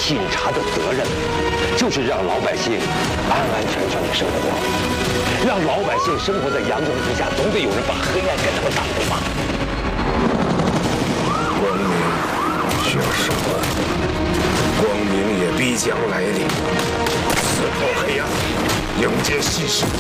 警察的责任就是让老百姓安安全全的生活，让老百姓生活在阳光之下，总得有人把黑暗给他们挡住吧。 光明需要手段，光明也必将来临。刺破黑暗，迎接新生。